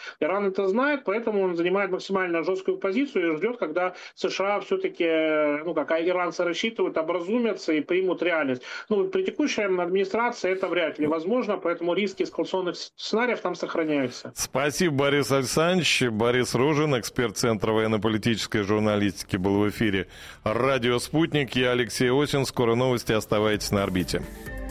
Иран это знает, поэтому он занимает максимально жесткую позицию и ждет, когда США все-таки, как иранцы рассчитывают, образумятся и примут реальность. При текущей администрации это вряд ли возможно, поэтому риски эскалационных сценариев там сохраняются. Спасибо, Борис Александрович. Борис Ружин, эксперт Центра военно-политической журналистики, был в эфире «Радио Спутник». Я Алексей Осин. Скоро новости. Оставайтесь на орбите.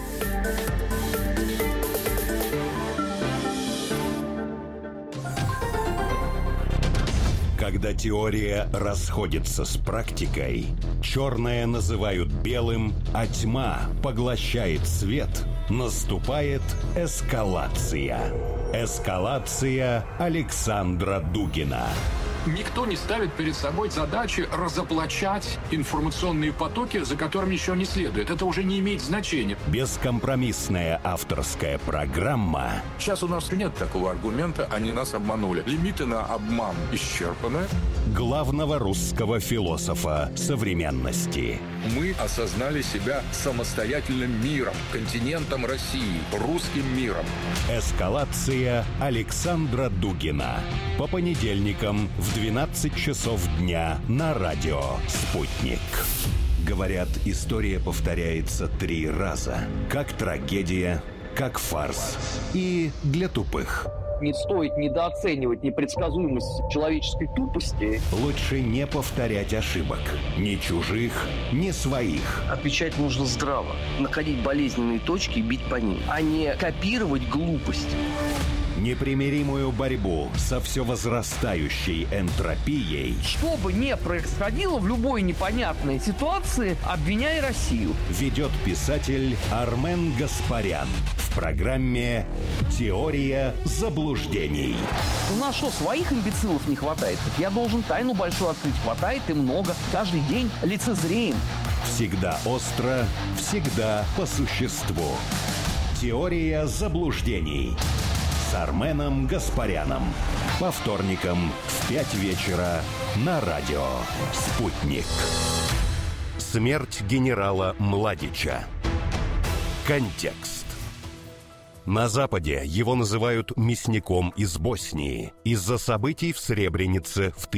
Когда теория расходится с практикой, черное называют белым, а тьма поглощает свет, наступает эскалация. Эскалация Александра Дугина. Никто не ставит перед собой задачи разоблачать информационные потоки, за которыми еще не следует. Это уже не имеет значения. Бескомпромиссная авторская программа. Сейчас у нас нет такого аргумента, они нас обманули. Лимиты на обман исчерпаны. Главного русского философа современности. Мы осознали себя самостоятельным миром, континентом России, русским миром. Эскалация Александра Дугина. По понедельникам в 12 часов дня на радио «Спутник». Говорят, история повторяется 3 раза. Как трагедия, как фарс и для тупых. Не стоит недооценивать непредсказуемость человеческой тупости. Лучше не повторять ошибок. Ни чужих, ни своих. Отвечать нужно здраво. Находить болезненные точки и бить по ним, а не копировать глупость. Непримиримую борьбу со все возрастающей энтропией. Что бы ни происходило в любой непонятной ситуации, обвиняй Россию. Ведет писатель Армен Гаспарян в программе «Теория заблуждений». У нас что, своих имбецилов не хватает? Так я должен тайну большую открыть. Хватает и много. Каждый день лицезреем. Всегда остро, всегда по существу. «Теория заблуждений» с Арменом Гаспаряном. По вторникам в 5 вечера на радио «Спутник». Смерть генерала Младича. Контекст. На Западе его называют мясником из Боснии из-за событий в Сребренице в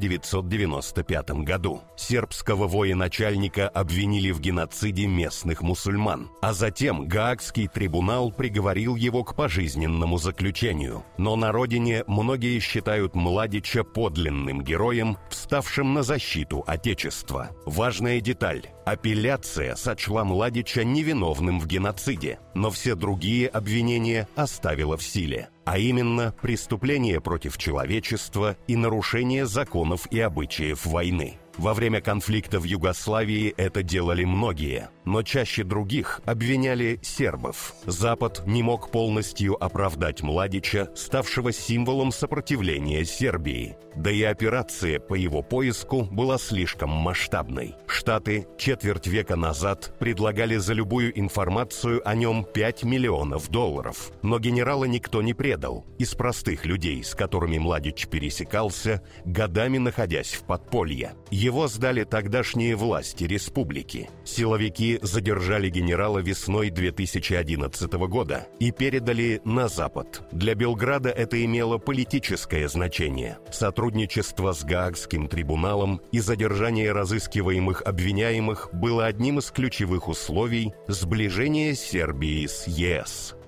1995 году. Сербского военачальника обвинили в геноциде местных мусульман, а затем Гаагский трибунал приговорил его к пожизненному заключению. Но на родине многие считают Младича подлинным героем, вставшим на защиту Отечества. Важная деталь. Апелляция сочла Младича невиновным в геноциде, но все другие обвинения оставила в силе, а именно преступление против человечества и нарушение законов и обычаев войны. Во время конфликта в Югославии это делали многие, но чаще других обвиняли сербов. Запад не мог полностью оправдать Младича, ставшего символом сопротивления Сербии. Да и операция по его поиску была слишком масштабной. Штаты четверть века назад предлагали за любую информацию о нем $5 миллионов. Но генерала никто не предал. Из простых людей, с которыми Младич пересекался, годами находясь в подполье. Его сдали тогдашние власти республики. Силовики задержали генерала весной 2011 года и передали на Запад. Для Белграда это имело политическое значение. Сотрудничество с Гаагским трибуналом и задержание разыскиваемых обвиняемых было одним из ключевых условий сближения Сербии с ЕС.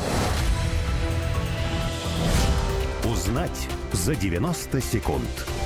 Узнать за 90 секунд.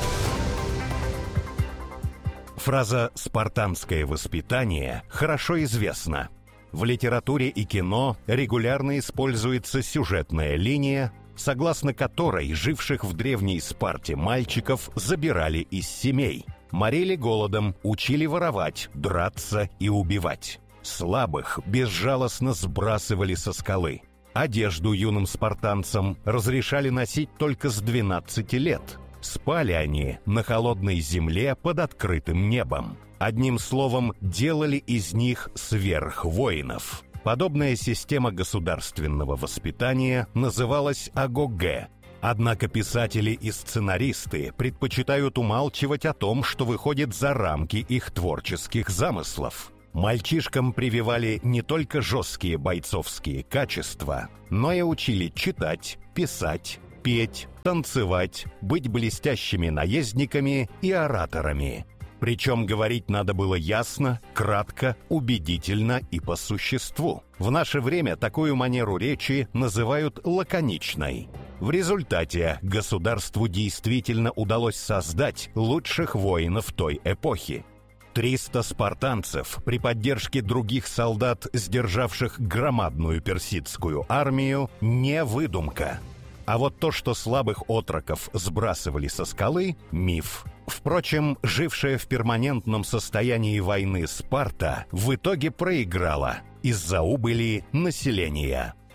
Фраза «спартанское воспитание» хорошо известна. В литературе и кино регулярно используется сюжетная линия, согласно которой живших в древней Спарте мальчиков забирали из семей, морили голодом, учили воровать, драться и убивать. Слабых безжалостно сбрасывали со скалы. Одежду юным спартанцам разрешали носить только с 12 лет. Спали они на холодной земле под открытым небом. Одним словом, делали из них сверхвоинов. Подобная система государственного воспитания называлась АГОГ. Однако писатели и сценаристы предпочитают умалчивать о том, что выходит за рамки их творческих замыслов. Мальчишкам прививали не только жесткие бойцовские качества, но и учили читать, писать, петь, танцевать, быть блестящими наездниками и ораторами. Причем говорить надо было ясно, кратко, убедительно и по существу. В наше время такую манеру речи называют лаконичной. В результате государству действительно удалось создать лучших воинов той эпохи. 300 спартанцев при поддержке других солдат, сдержавших громадную персидскую армию, не выдумка. А вот то, что слабых отроков сбрасывали со скалы – миф. Впрочем, жившая в перманентном состоянии войны Спарта в итоге проиграла из-за убыли населения.